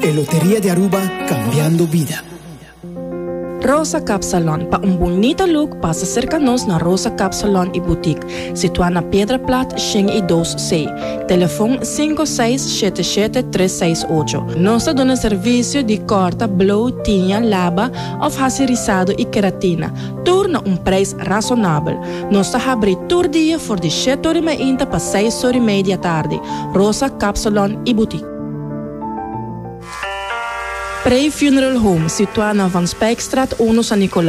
Lotería de Aruba, cambiando vida. Rosa Cap Salon. Pa un bonito look, passa cerca-nos na Rosa Cap Salon e Boutique. Situada na Pedra Plat, Xing e 2C. Telefone 5677-368. Nós damos serviço de corta, blow, tinha, laba, of racirizado e queratina. Tudo a preço razonável. Nós abrimos todo dia por de 7h30 para 6h30 da tarde. Rosa Cap Salon e Boutique. Pre Funeral Home, situada na Van Spijkstraat 1 San Nicolás.